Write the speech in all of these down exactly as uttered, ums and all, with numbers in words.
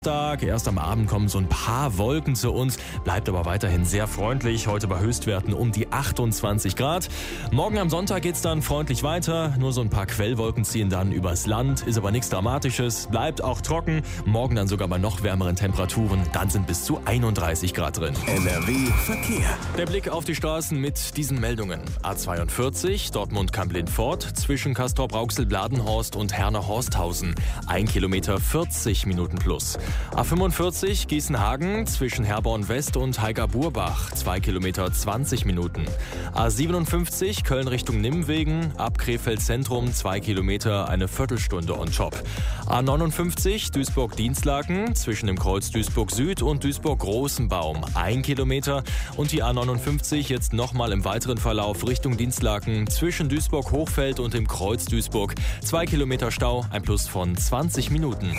Erst am Abend kommen so ein paar Wolken zu uns, bleibt aber weiterhin sehr freundlich. Heute bei Höchstwerten um die achtundzwanzig Grad. Morgen am Sonntag geht's dann freundlich weiter. Nur so ein paar Quellwolken ziehen dann übers Land. Ist aber nichts Dramatisches. Bleibt auch trocken. Morgen dann sogar bei noch wärmeren Temperaturen. Dann sind bis zu einunddreißig Grad drin. N R W Verkehr. Der Blick auf die Straßen mit diesen Meldungen. A zweiundvierzig, Dortmund-Kamp-Lindfort, zwischen Castrop-Rauxel-Bladenhorst und Herne-Horsthausen. Ein Kilometer vierzig Minuten plus. A fünfundvierzig Gießen-Hagen zwischen Herborn West und Heiger-Burbach, zwei Kilometer zwanzig Minuten. A siebenundfünfzig Köln Richtung Nimwegen, ab Krefeld Zentrum, zwei Kilometer, eine Viertelstunde on top. A neunundfünfzig Duisburg-Dienstlaken zwischen dem Kreuz Duisburg Süd und Duisburg-Großenbaum, ein Kilometer. Und die A neunundfünfzig jetzt nochmal im weiteren Verlauf Richtung Dienstlaken zwischen Duisburg-Hochfeld und dem Kreuz Duisburg, zwei Kilometer Stau, ein Plus von zwanzig Minuten.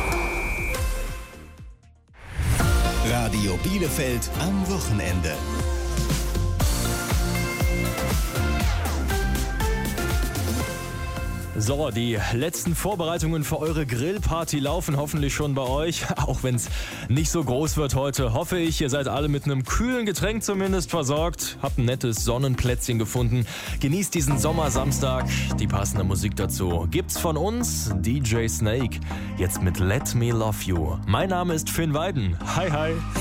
Radio Bielefeld am Wochenende. So, die letzten Vorbereitungen für eure Grillparty laufen hoffentlich schon bei euch. Auch wenn es nicht so groß wird heute, hoffe ich, ihr seid alle mit einem kühlen Getränk zumindest versorgt. Habt ein nettes Sonnenplätzchen gefunden. Genießt diesen Sommersamstag. Die passende Musik dazu gibt's von uns, D J Snake. Jetzt mit Let Me Love You. Mein Name ist Finn Weiden. Hi, hi.